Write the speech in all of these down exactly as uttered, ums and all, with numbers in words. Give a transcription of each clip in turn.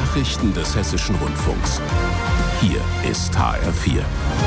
Nachrichten des Hessischen Rundfunks. Hier ist H R vier.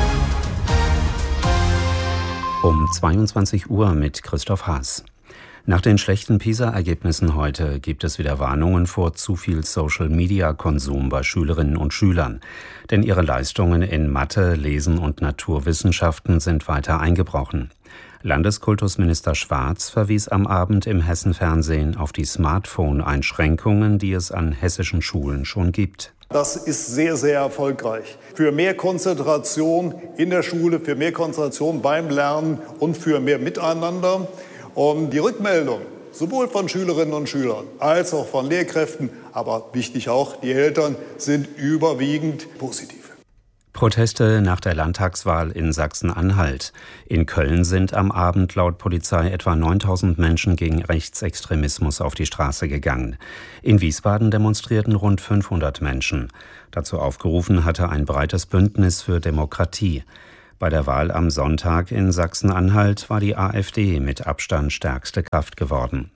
Um zweiundzwanzig Uhr mit Christoph Haas. Nach den schlechten PISA-Ergebnissen heute gibt es wieder Warnungen vor zu viel Social-Media-Konsum bei Schülerinnen und Schülern. Denn ihre Leistungen in Mathe, Lesen und Naturwissenschaften sind weiter eingebrochen. Landeskultusminister Schwarz verwies am Abend im Hessen-Fernsehen auf die Smartphone-Einschränkungen, die es an hessischen Schulen schon gibt. Das ist sehr, sehr erfolgreich. Für mehr Konzentration in der Schule, für mehr Konzentration beim Lernen und für mehr Miteinander. Und die Rückmeldung, sowohl von Schülerinnen und Schülern als auch von Lehrkräften, aber wichtig auch, die Eltern, sind überwiegend positiv. Proteste nach der Landtagswahl in Sachsen-Anhalt. In Köln sind am Abend laut Polizei etwa neuntausend Menschen gegen Rechtsextremismus auf die Straße gegangen. In Wiesbaden demonstrierten rund fünfhundert Menschen. Dazu aufgerufen hatte ein breites Bündnis für Demokratie. Bei der Wahl am Sonntag in Sachsen-Anhalt war die AfD mit Abstand stärkste Kraft geworden.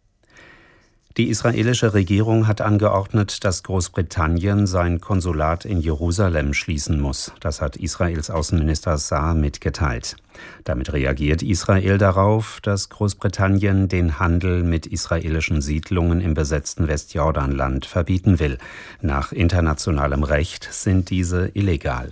Die israelische Regierung hat angeordnet, dass Großbritannien sein Konsulat in Jerusalem schließen muss. Das hat Israels Außenminister Saar mitgeteilt. Damit reagiert Israel darauf, dass Großbritannien den Handel mit israelischen Siedlungen im besetzten Westjordanland verbieten will. Nach internationalem Recht sind diese illegal.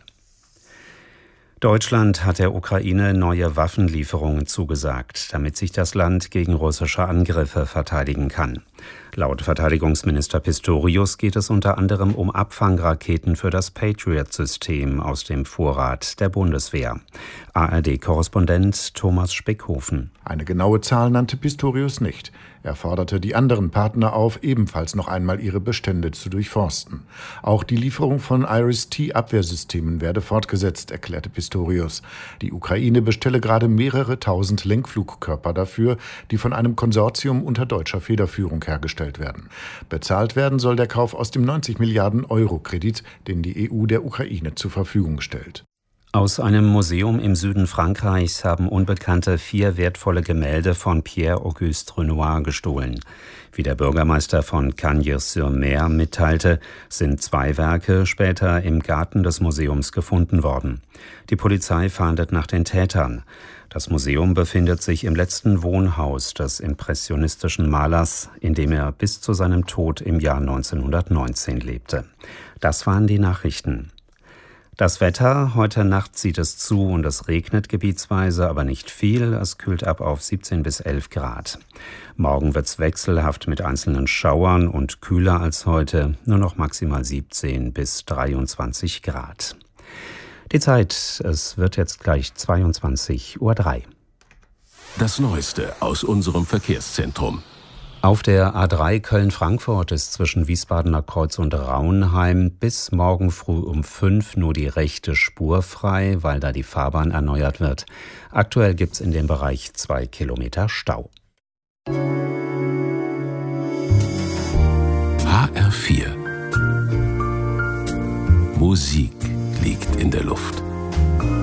Deutschland hat der Ukraine neue Waffenlieferungen zugesagt, damit sich das Land gegen russische Angriffe verteidigen kann. Laut Verteidigungsminister Pistorius geht es unter anderem um Abfangraketen für das Patriot-System aus dem Vorrat der Bundeswehr. A R D-Korrespondent Thomas Speckhofen. Eine genaue Zahl nannte Pistorius nicht. Er forderte die anderen Partner auf, ebenfalls noch einmal ihre Bestände zu durchforsten. Auch die Lieferung von Iris-T-Abwehrsystemen werde fortgesetzt, erklärte Pistorius. Die Ukraine bestelle gerade mehrere tausend Lenkflugkörper dafür, die von einem Konsortium unter deutscher Federführung hergestellt werden. Bezahlt werden soll der Kauf aus dem neunzig Milliarden Euro Kredit, den die E U der Ukraine zur Verfügung stellt. Aus einem Museum im Süden Frankreichs haben Unbekannte vier wertvolle Gemälde von Pierre-Auguste Renoir gestohlen. Wie der Bürgermeister von Cagnes-sur-Mer mitteilte, sind zwei Werke später im Garten des Museums gefunden worden. Die Polizei fahndet nach den Tätern. Das Museum befindet sich im letzten Wohnhaus des impressionistischen Malers, in dem er bis zu seinem Tod im Jahr neunzehnhundertneunzehn lebte. Das waren die Nachrichten. Das Wetter, heute Nacht zieht es zu und es regnet gebietsweise, aber nicht viel. Es kühlt ab auf siebzehn bis elf Grad. Morgen wird's wechselhaft mit einzelnen Schauern und kühler als heute, nur noch maximal siebzehn bis dreiundzwanzig Grad. Die Zeit, es wird jetzt gleich zweiundzwanzig Uhr drei. Das Neueste aus unserem Verkehrszentrum. Auf der A drei Köln-Frankfurt ist zwischen Wiesbadener Kreuz und Raunheim bis morgen früh um fünf nur die rechte Spur frei, weil da die Fahrbahn erneuert wird. Aktuell gibt's in dem Bereich zwei Kilometer Stau. H R vier. Musik liegt in der Luft.